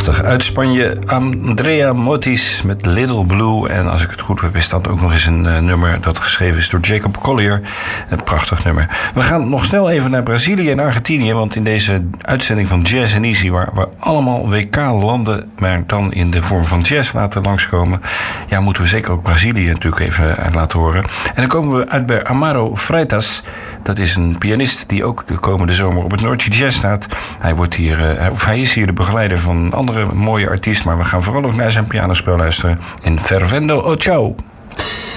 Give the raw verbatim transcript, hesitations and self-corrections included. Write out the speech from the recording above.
Prachtig. Uit Spanje, Andrea Motis met Little Blue. En als ik het goed heb, is dat ook nog eens een uh, nummer dat geschreven is door Jacob Collier. Een prachtig nummer. We gaan nog snel even naar Brazilië en Argentinië. Want in deze uitzending van Jazz and Easy, waar we allemaal W K-landen, maar dan in de vorm van jazz laten langskomen, ja, moeten we zeker ook Brazilië natuurlijk even laten horen. En dan komen we uit bij Amaro Freitas. Dat is een pianist die ook de komende zomer op het Noordje Jazz staat. Hij, wordt hier, uh, of hij is hier de begeleider van een andere mooie artiest, maar we gaan vooral ook naar zijn pianospel luisteren in Fervendo Ochao.